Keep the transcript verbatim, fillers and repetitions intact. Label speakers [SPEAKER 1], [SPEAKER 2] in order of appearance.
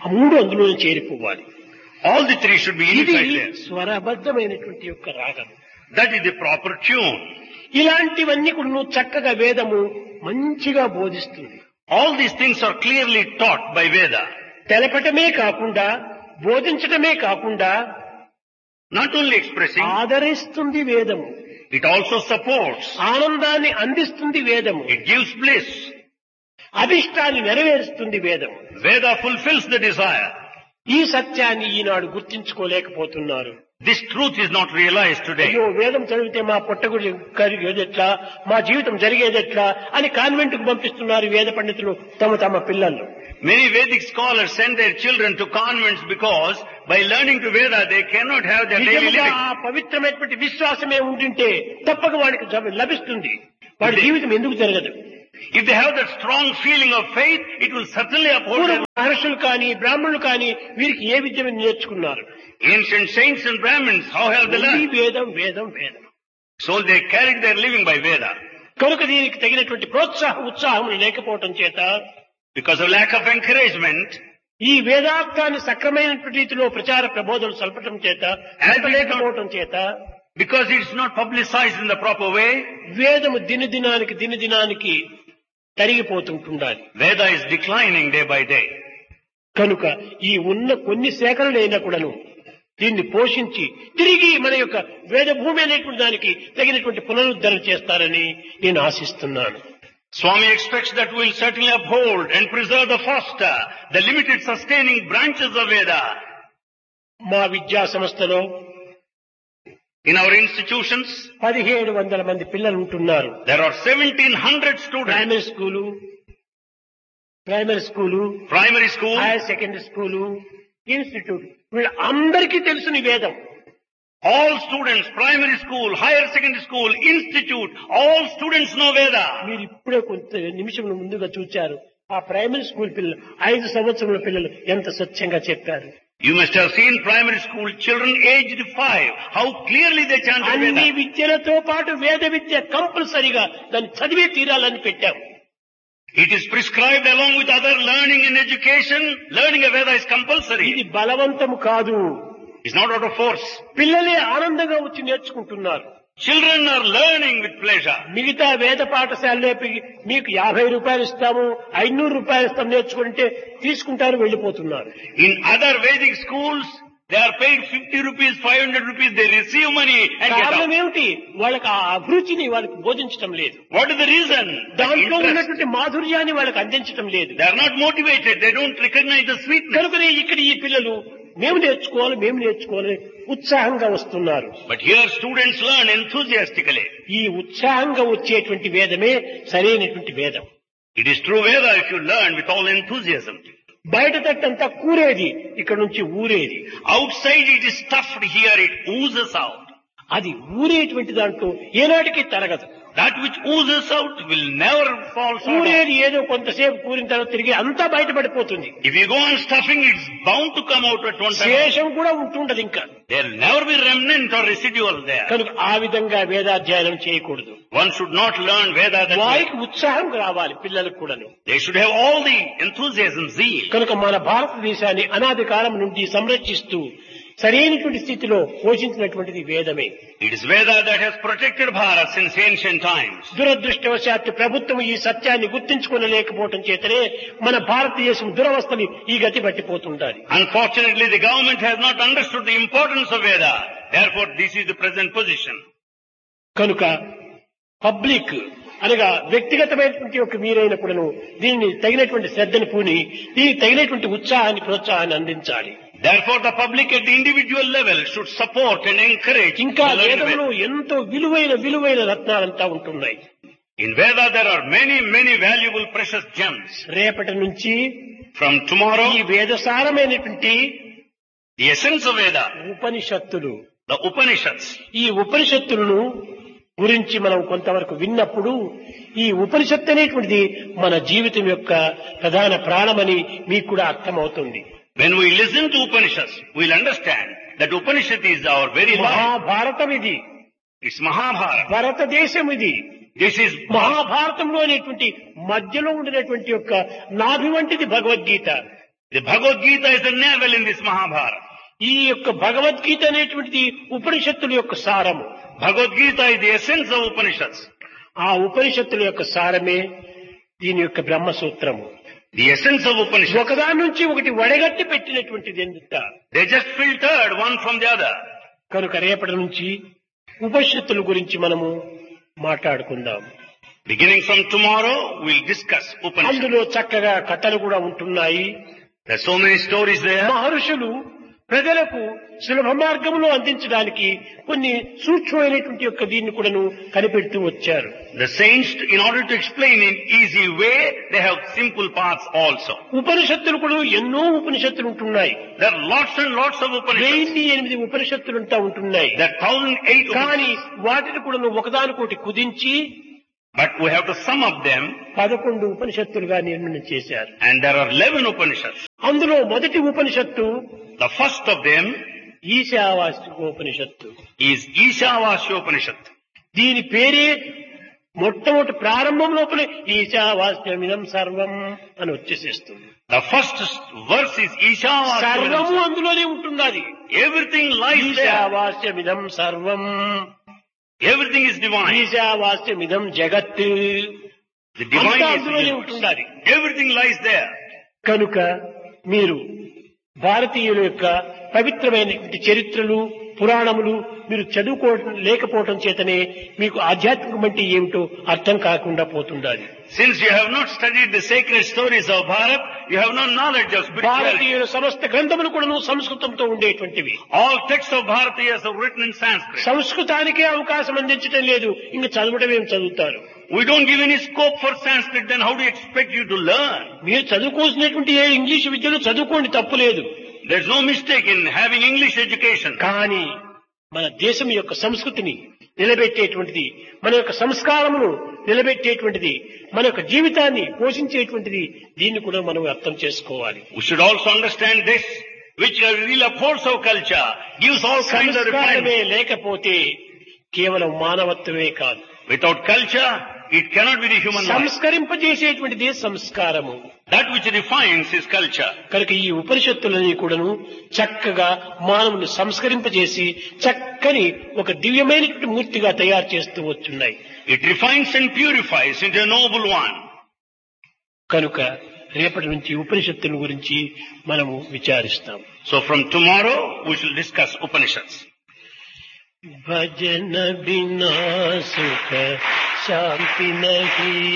[SPEAKER 1] ఆ మూడు అందులోనే చేరిపోవాలి.
[SPEAKER 2] All the three should be
[SPEAKER 1] ఇది
[SPEAKER 2] unified there.
[SPEAKER 1] స్వరబద్ధమైనటువంటి యొక్క రాగం.
[SPEAKER 2] That is the proper tune.
[SPEAKER 1] ఇలాంటివన్నీ కూడా నువ్వు చక్కగా వేదము మంచిగా బోధిస్తుంది.
[SPEAKER 2] All these things are clearly taught by Veda.
[SPEAKER 1] తెలపటమే కాకుండా బోధించటమే కాకుండా
[SPEAKER 2] Not only expressing,
[SPEAKER 1] ఆదరిస్తుంది వేదము.
[SPEAKER 2] it also supports.
[SPEAKER 1] ఆనందాన్ని అందిస్తుంది వేదము.
[SPEAKER 2] It gives bliss.
[SPEAKER 1] అభిష్టాన్ని నెరవేరుస్తుంది వేదము.
[SPEAKER 2] Veda fulfills the desire.
[SPEAKER 1] ఈ సత్యాన్ని ఈనాడు గుర్తించుకోలేకపోతున్నారు.
[SPEAKER 2] This truth is not realized today.
[SPEAKER 1] అయ్యో వేదం చదివితే మా పొట్టగుడి కరిగేదెట్లా, మా జీవితం జరిగేదెట్లా అని కాన్వెంట్ కు పంపిస్తున్నారు వేద పండితులు తమ తమ పిల్లలు.
[SPEAKER 2] Many Vedic scholars send their children to convents because by learning to Veda they cannot have their daily
[SPEAKER 1] నిజముగా
[SPEAKER 2] living.
[SPEAKER 1] ఆ పవిత్రమైనటువంటి విశ్వాసమే ఉండింటే తప్పక వాడికి జ- లభిస్తుంది. వాడి జీవితం ఎందుకు జరగదు?
[SPEAKER 2] If they have that strong feeling of faith, it will certainly uphold
[SPEAKER 1] పూర్వ
[SPEAKER 2] them.
[SPEAKER 1] మహర్షులు కానీ బ్రాహ్మణులు కానీ వీరికి ఏ విద్య నేర్చుకున్నారు?
[SPEAKER 2] Ancient saints and Brahmins, how have they
[SPEAKER 1] ఈ
[SPEAKER 2] learned?
[SPEAKER 1] వేదం వేదం వేదం.
[SPEAKER 2] So they carried their living by Veda.
[SPEAKER 1] కనుక దీనికి తగినటువంటి ప్రోత్సాహ ఉత్సాహములు లేకపోవటం చేత
[SPEAKER 2] Because of lack of encouragement,
[SPEAKER 1] ఈ వేదార్థాన్ని సక్రమైనటువంటి రీతిలో ప్రచార ప్రబోధనలు సల్పటం చేత లేకపోవటం చేత
[SPEAKER 2] because it's not publicized in the proper way,
[SPEAKER 1] వేదము దినదినానికి దినదినానికి తరిగిపోతుంటుండాలి.
[SPEAKER 2] Veda is declining day by day.
[SPEAKER 1] కనుక ఈ ఉన్న కొన్ని సేకరణలైనా కూడాను దీన్ని పోషించి తిరిగి మన యొక్క వేద భూమి అనేటువంటి దానికి తగినటువంటి పునరుద్ధరణ చేస్తారని నేను ఆశిస్తున్నాను.
[SPEAKER 2] Swami expects that we'll certainly uphold and preserve the foster, the limited sustaining branches of Veda.
[SPEAKER 1] మా విద్యా సంస్థలో
[SPEAKER 2] In our institutions,
[SPEAKER 1] పదిహేడు వందల మంది పిల్లలు ఉంటున్నారు.
[SPEAKER 2] there are seventeen hundred students.
[SPEAKER 1] Primary school primary school
[SPEAKER 2] Primary school,
[SPEAKER 1] higher secondary school institute వీళ్ళందరికీ తెలుసు ఈ వేదం.
[SPEAKER 2] all students, primary school, higher secondary school, institute, all students know Veda.
[SPEAKER 1] మీరు ఇప్పుడే కొంత నిమిషం ముందుగా చూచారు ఆ ప్రైమరీ స్కూల్ పిల్లలు ఐదు సంవత్సరముల పిల్లలు ఎంత స్వచ్ఛంగా చెప్పారు.
[SPEAKER 2] You must have seen primary school children aged five, how clearly they chanted
[SPEAKER 1] అన్ని
[SPEAKER 2] Veda.
[SPEAKER 1] విద్యలతో పాటు వేద విద్య కంపల్సరిగా దాన్ని చదివే తీరాలని పెట్టాం.
[SPEAKER 2] It is prescribed along with other learning and education. Learning of Veda is
[SPEAKER 1] ఇది
[SPEAKER 2] compulsory.
[SPEAKER 1] బలవంతము కాదు.
[SPEAKER 2] It's not out of force.
[SPEAKER 1] పిల్లలే ఆనందంగా వచ్చి నేర్చుకుంటున్నారు.
[SPEAKER 2] Children are learning with pleasure.
[SPEAKER 1] మిగతా వేద పాఠశాలలో మీకు యాభై రూపాయలు ఇస్తాము ఐనూరు రూపాయలు ఇస్తాం నేర్చుకుంటే తీసుకుంటారు వెళ్ళిపోతున్నారు.
[SPEAKER 2] In other Vedic schools, they are paid fifty rupees, five hundred rupees, they receive money and get
[SPEAKER 1] కారణం
[SPEAKER 2] out.
[SPEAKER 1] ఏమిటి? వాళ్ళకి ఆ అభిరుచిని వాళ్ళకి బోధించడం లేదు.
[SPEAKER 2] What is the reason? The
[SPEAKER 1] దాంట్లో
[SPEAKER 2] interest.
[SPEAKER 1] ఉన్నటువంటి మాధుర్యాన్ని వాళ్ళకి అందించడం లేదు.
[SPEAKER 2] They are not motivated, they don't recognize the sweetness.
[SPEAKER 1] కనుకనే ఇక్కడ ఈ పిల్లలు మేము నేర్చుకోవాలి మేము నేర్చుకోవాలి ఉత్సాహంగా వస్తున్నారు.
[SPEAKER 2] But here students learn enthusiastically.
[SPEAKER 1] ఈ ఉత్సాహంగా వచ్చేటువంటి వేదమే సరైనటువంటి వేదం.
[SPEAKER 2] It is true Veda if you learn with all enthusiasm.
[SPEAKER 1] బయట తట్టంతా కూరేది, ఇక్కడ నుంచి ఊరేది.
[SPEAKER 2] Outside it is stuffed, here it oozes out.
[SPEAKER 1] అది ఊరేటువంటి దాంట్లో ఏనాటికి తరగదు.
[SPEAKER 2] That which oozes out will never fall short.
[SPEAKER 1] కూరేది ఏదో కొంతసేపు కూరిన తర్వాత తిరిగి అంతా బయటపడిపోతుంది.
[SPEAKER 2] If you go on stuffing, it's bound to come out at one time.
[SPEAKER 1] శేషం కూడా ఉంటుండదు ఇంకా.
[SPEAKER 2] There will never be remnant or residual there.
[SPEAKER 1] కనుక ఆ విధంగా వేదాధ్యయనం చేయకూడదు.
[SPEAKER 2] One should not learn Veda that way.
[SPEAKER 1] వారికి ఉత్సాహం రావాలి పిల్లలకు కూడాను.
[SPEAKER 2] They should have all the enthusiasm, zeal.
[SPEAKER 1] కనుక మన భారతదేశాన్ని అనాది కాలం నుండి సంరక్షిస్తూ సరైనటువంటి స్థితిలో పోషించినటువంటిది వేదమే.
[SPEAKER 2] It is Veda that has protected Bharat since ancient times.
[SPEAKER 1] దురదృష్టవశాత్తు ప్రభుత్వం ఈ సత్యాన్ని గుర్తించుకోలేకపోవటం చేతనే మన భారతదేశం దురవస్థని ఈ గతి పట్టిపోతుంటారు.
[SPEAKER 2] Unfortunately, the government has not understood the importance of Veda. Therefore, this is the present position.
[SPEAKER 1] కనుక పబ్లిక్ అనగా వ్యక్తిగతమైనటువంటి ఒక మీరైనప్పుడును దీనిని తగినటువంటి శ్రద్ధను పూని దీనికి తగినటువంటి ఉత్సాహాన్ని ప్రోత్సాహాన్ని అందించాలి.
[SPEAKER 2] Therefore, the public at the individual level should support and encourage.
[SPEAKER 1] ఇంకా
[SPEAKER 2] the learning of
[SPEAKER 1] వేదంలో
[SPEAKER 2] Veda.
[SPEAKER 1] ఎంతో విలువైన విలువైన రత్నాలంతా ఉంటున్నాయి.
[SPEAKER 2] In Veda, there are many, many valuable, precious gems.
[SPEAKER 1] రేపటి నుంచి
[SPEAKER 2] From tomorrow,
[SPEAKER 1] ఈ వేదసారమైనటువంటి
[SPEAKER 2] the essence of Veda,
[SPEAKER 1] ఉపనిషత్తులు
[SPEAKER 2] the Upanishads.
[SPEAKER 1] ఈ ఉపనిషత్తులను గురించి మనం కొంతవరకు విన్నప్పుడు ఈ ఉపనిషత్తు అనేటువంటిది మన జీవితం యొక్క ప్రధాన ప్రాణమని మీకు కూడా అర్థమవుతుంది.
[SPEAKER 2] When we listen to Upanishads, we'll understand that Upanishad is our very life.
[SPEAKER 1] Mahabharatam ఇది,
[SPEAKER 2] It's Mahabharata.
[SPEAKER 1] భారతదేశం ఇది.
[SPEAKER 2] This is
[SPEAKER 1] మహాభారతంలో అనేటువంటి మధ్యలో ఉండినటువంటి యొక్క నాభి వంటిది Bhagavad Gita.
[SPEAKER 2] The Bhagavad Gita is the navel in this Mahabharata.
[SPEAKER 1] ఈ యొక్క భగవద్గీత అనేటువంటిది ఉపనిషత్తుల యొక్క సారము.
[SPEAKER 2] Bhagavad Gita is the essence of Upanishads.
[SPEAKER 1] ఆ ఉపనిషత్తుల యొక్క సారమే దీని యొక్క బ్రహ్మసూత్రము.
[SPEAKER 2] The essence of Upanishads.
[SPEAKER 1] ఒకదాని నుంచి ఒకటి వడగట్టి పెట్టినటువంటిది ఎందుక.
[SPEAKER 2] They just filtered one from the other.
[SPEAKER 1] కనుక రేపటి నుంచి ఉపనిషత్తుల గురించి మనము మాట్లాడుకుందాం.
[SPEAKER 2] Beginning from tomorrow, we'll discuss Upanishads.
[SPEAKER 1] అందులో చక్కగా కథలు కూడా ఉంటున్నాయి.
[SPEAKER 2] There are so many stories there.
[SPEAKER 1] మహర్షులు ప్రజలకు సులభ మార్గంలో అందించడానికి కొన్ని సూక్ష్మమైనటువంటి యొక్క దీన్ని కూడాను కనిపెడుతూ వచ్చారు.
[SPEAKER 2] The saints, in order to explain in easy way, they have simple paths also.
[SPEAKER 1] ఉపనిషత్తులు కూడా ఎన్నో ఉపనిషత్తులు ఉంటున్నాయి.
[SPEAKER 2] There are lots and lots of Upanishads.
[SPEAKER 1] వెయ్యి ఎనిమిది ఉపనిషత్తులు ఉంటా ఉంటున్నాయి.
[SPEAKER 2] There are thousand eight
[SPEAKER 1] కానీ
[SPEAKER 2] Upanishads.
[SPEAKER 1] వాటిని కూడా ఒకదానికోటి కుదించి
[SPEAKER 2] But we have to sum up them,
[SPEAKER 1] పదకొండు ఉపనిషత్తులుగా నిర్ణయం చేశారు.
[SPEAKER 2] and there are eleven Upanishads.
[SPEAKER 1] అందులో మొదటి ఉపనిషత్తు
[SPEAKER 2] The first of them
[SPEAKER 1] ఈశావాస్యోపనిషత్తు.
[SPEAKER 2] is Ishavasya Upanishad.
[SPEAKER 1] దీని పేరే మొట్టమొదటి ప్రారంభం లోపలే ఈశావాస్యమిదం సర్వం అని వచ్చేసేస్తుంది.
[SPEAKER 2] The first verse is Ishavasya
[SPEAKER 1] సర్వము
[SPEAKER 2] Upanishad.
[SPEAKER 1] అందులోనే ఉంటున్నది.
[SPEAKER 2] Everything lies there.
[SPEAKER 1] ఈశావాస్యమిదం సర్వం,
[SPEAKER 2] Everything is divine.
[SPEAKER 1] ఈశావాస్యమిదం జగత్,
[SPEAKER 2] The divine
[SPEAKER 1] అంతా
[SPEAKER 2] is
[SPEAKER 1] అందులోనే
[SPEAKER 2] universe.
[SPEAKER 1] ఉంటున్నది.
[SPEAKER 2] Everything lies there.
[SPEAKER 1] కనుక మీరు భారతీయుల యొక్క పవిత్రమైనటువంటి చరిత్రలు పురాణములు మీరు చదువుకోవడం లేకపోవటం చేతనే మీకు ఆధ్యాత్మికం అంటే ఏమిటో అర్థం కాకుండా పోతుండాలి.
[SPEAKER 2] Since you have not studied the sacred stories of Bharat, you have no knowledge of spirituality.
[SPEAKER 1] భారతీయుల సమస్త గ్రంథములు కూడా సంస్కృతంతో ఉండేటువంటివి.
[SPEAKER 2] All texts of Bharatiyas are written in Sanskrit.
[SPEAKER 1] సంస్కృతానికే అవకాశం అందించడం లేదు, ఇంక చదవడం ఏం చదువుతారు?
[SPEAKER 2] We don't give any scope for Sanskrit, then how do you expect you to learn?
[SPEAKER 1] మీరు చదువుకోవాల్సినటువంటి ఏ ఇంగ్లీష్ విద్యలో చదువుకోండి, తప్పులేదు.
[SPEAKER 2] There's no mistake in having English education.
[SPEAKER 1] కానీ మన దేశం యొక్క సంస్కృతిని నిలబెట్టేటువంటిది, మన యొక్క సంస్కారమును నిలబెట్టేటువంటిది, మన యొక్క జీవితాన్ని పోషించేటువంటిది, దీన్ని కూడా మనం అర్థం చేసుకోవాలి.
[SPEAKER 2] We should also understand this, which really upholds our culture, gives all kinds of
[SPEAKER 1] సంస్కారమే
[SPEAKER 2] refinement.
[SPEAKER 1] లేకపోతే కేవలం మానవత్వమే కాదు.
[SPEAKER 2] Without culture, it cannot be the human life.
[SPEAKER 1] సంస్కరింపజేసేటువంటిదే సంస్కారము.
[SPEAKER 2] That which refines is culture.
[SPEAKER 1] కనుక ఈ ఉపనిషత్తులని కూడాను చక్కగా మానవుని సంస్కరింపజేసి చక్కని ఒక దివ్యమైనటువంటి మూర్తిగా తయారు చేస్తూ వచ్చున్నాయి.
[SPEAKER 2] It refines and purifies into a noble one.
[SPEAKER 1] కనుక రేపటి నుంచి ఉపనిషత్తుల గురించి మనము విచారిస్తాం.
[SPEAKER 2] So from tomorrow, we shall discuss Upanishads.
[SPEAKER 1] భజన బినా సుఖ శాంతి నహి